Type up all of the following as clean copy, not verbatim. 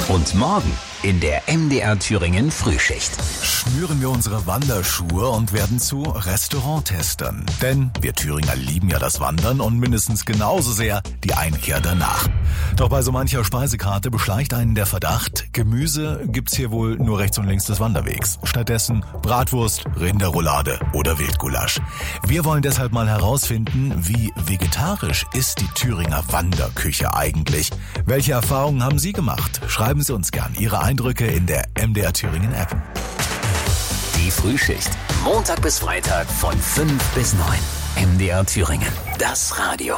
Und morgen in der MDR Thüringen Frühschicht. Schnüren wir unsere Wanderschuhe und werden zu Restauranttestern. Denn wir Thüringer lieben ja das Wandern und mindestens genauso sehr die Einkehr danach. Doch bei so mancher Speisekarte beschleicht einen der Verdacht, Gemüse gibt's hier wohl nur rechts und links des Wanderwegs. Stattdessen Bratwurst, Rinderroulade oder Wildgulasch. Wir wollen deshalb mal herausfinden, wie vegetarisch ist die Thüringer Wanderküche eigentlich? Welche Erfahrungen haben Sie gemacht? Schreiben Sie uns gern Ihre Eindrücke in der MDR Thüringen App. Die Frühschicht. Montag bis Freitag von 5 bis 9. MDR Thüringen. Das Radio.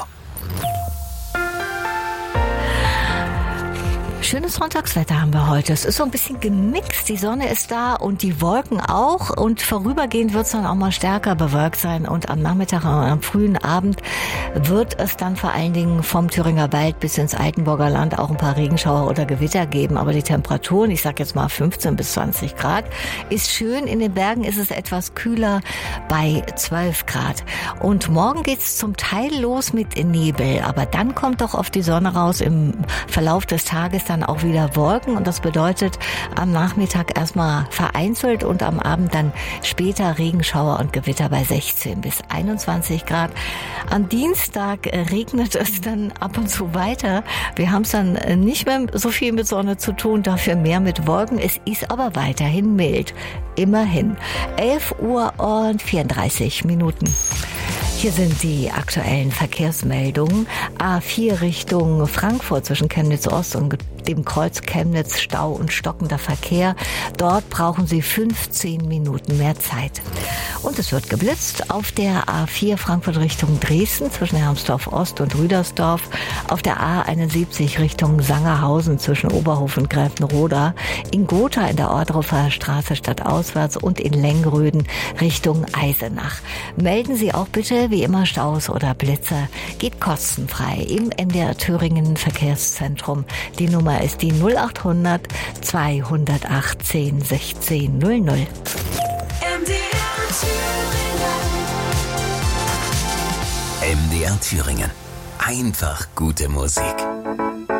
Schönes Sonntagswetter haben wir heute. Es ist so ein bisschen gemixt. Die Sonne ist da und die Wolken auch. Und vorübergehend wird es dann auch mal stärker bewölkt sein. Und am Nachmittag und am frühen Abend wird es dann vor allen Dingen vom Thüringer Wald bis ins Altenburger Land auch ein paar Regenschauer oder Gewitter geben. Aber die Temperaturen, ich sag jetzt mal 15 bis 20 Grad, ist schön. In den Bergen ist es etwas kühler bei 12 Grad. Und morgen geht's zum Teil los mit Nebel. Aber dann kommt doch oft die Sonne raus. Im Verlauf des Tages dann auch wieder Wolken und das bedeutet am Nachmittag erstmal vereinzelt und am Abend dann später Regenschauer und Gewitter bei 16 bis 21 Grad. Am Dienstag regnet es dann ab und zu weiter. Wir haben es dann nicht mehr so viel mit Sonne zu tun, dafür mehr mit Wolken. Es ist aber weiterhin mild. Immerhin. 11 Uhr und 34 Minuten. Hier sind die aktuellen Verkehrsmeldungen. A4 Richtung Frankfurt zwischen Chemnitz Ost und dem Kreuz Chemnitz, Stau und stockender Verkehr. Dort brauchen Sie 15 Minuten mehr Zeit. Und es wird geblitzt auf der A4 Frankfurt Richtung Dresden zwischen Hermsdorf Ost und Rüdersdorf. Auf der A71 Richtung Sangerhausen zwischen Oberhof und Gräfenroda. In Gotha in der Ordrupper Straße stadtauswärts und in Lengröden Richtung Eisenach. Melden Sie auch bitte wie immer Staus oder Blitze. Geht kostenfrei im MDR Thüringen Verkehrszentrum. Die Nummer ist die 0800 218 16 00. MDR Thüringen. Einfach gute Musik.